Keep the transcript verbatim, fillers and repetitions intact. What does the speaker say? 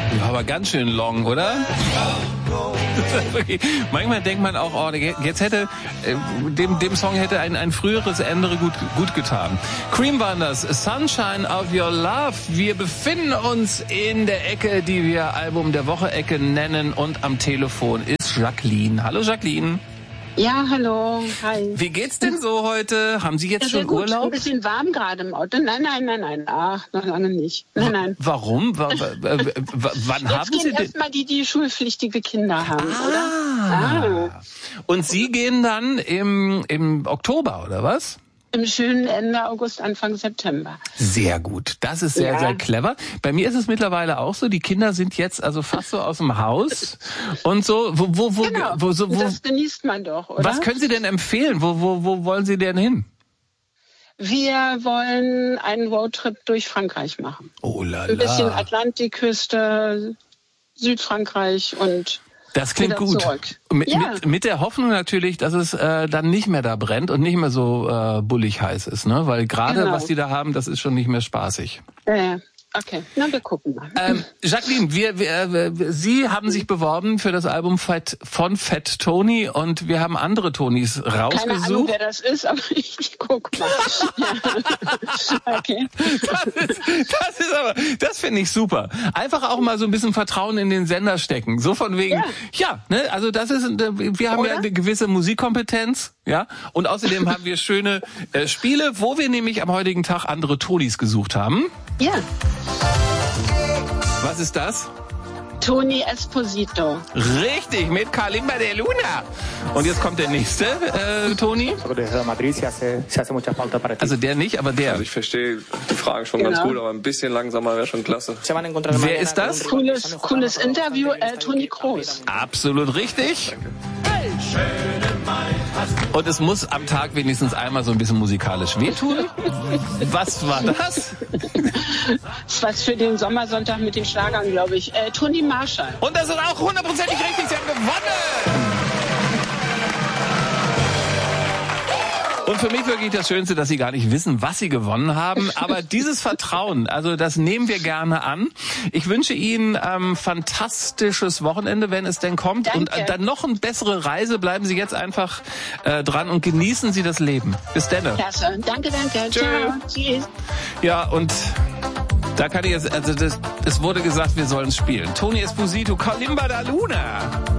Ja, aber ganz schön long, oder? Manchmal denkt man auch, oh, jetzt hätte dem, dem Song hätte ein, ein früheres Ende gut, gut getan. Cream waren das, Sunshine of Your Love. Wir befinden uns in der Ecke, die wir Album der Woche Ecke nennen, und am Telefon ist Jacqueline. Hallo Jacqueline. Ja, hallo, hi. Wie geht's denn so heute? Haben Sie jetzt ja, schon gut. Urlaub? Ein bisschen warm gerade im Auto. Nein, nein, nein, nein. Ach, noch lange nicht. Nein, nein. Warum? W- w- w- wann jetzt haben gehen Sie denn? erstmal die, die schulpflichtige Kinder haben, ah. oder? Ah. Und Sie gehen dann im, im Oktober, oder was? Im schönen Ende August, Anfang September. Sehr gut. Das ist sehr, ja. sehr clever. Bei mir ist es mittlerweile auch so, die Kinder sind jetzt also fast so aus dem Haus und so. Wo, wo, wo, genau. wo, so, wo, das genießt man doch, oder? Was können Sie denn empfehlen? Wo, wo, wo wollen Sie denn hin? Wir wollen einen Roadtrip durch Frankreich machen. Oh la la. Ein bisschen Atlantikküste, Südfrankreich und das klingt gut. Mit, ja. mit, mit der Hoffnung natürlich, dass es äh, dann nicht mehr da brennt und nicht mehr so äh, bullig heiß ist, ne? Weil gerade genau. was die da haben, das ist schon nicht mehr spaßig. Äh, okay, na wir gucken mal. Ähm, Jacqueline, wir, wir, wir, Sie haben sich beworben für das Album Fat, von Fat Tony und wir haben andere Tonys rausgesucht. Keine Ahnung, wer das ist, aber ich, ich guck mal. Ja. Okay. Das ist, das ist aber, das finde ich super. Einfach auch mal so ein bisschen Vertrauen in den Sender stecken. So von wegen, ja, ja ne, also das ist, wir haben Oder? ja eine gewisse Musikkompetenz, ja, und außerdem haben wir schöne äh, Spiele, wo wir nämlich am heutigen Tag andere Tonys gesucht haben. Ja. Was ist das? Tony Esposito. Richtig, mit Kalimba de Luna. Und jetzt kommt der nächste, äh, Toni. Also der nicht, aber der. Also ich verstehe die Fragen schon genau. ganz gut, aber ein bisschen langsamer wäre schon klasse. Wer ist das? Cooles, cooles Interview, äh, Toni Kroos. Absolut richtig. Danke. Und es muss am Tag wenigstens einmal so ein bisschen musikalisch wehtun. Was war das? Was für den Sommersonntag mit den Schlagern, glaube ich. Äh, Toni Marshall. Und das ist auch hundertprozentig richtig. Sie haben gewonnen. Und für mich wirklich das Schönste, dass Sie gar nicht wissen, was Sie gewonnen haben. Aber dieses Vertrauen, also das nehmen wir gerne an. Ich wünsche Ihnen ähm, fantastisches Wochenende, wenn es denn kommt. Danke. Und äh, dann noch eine bessere Reise. Bleiben Sie jetzt einfach äh, dran und genießen Sie das Leben. Bis dann. Klasse. Danke, danke. Tschö. Ciao. Tschüss. Ja, und da kann ich jetzt, also das, es wurde gesagt, wir sollen spielen. Tony Esposito, Kalimba da Luna.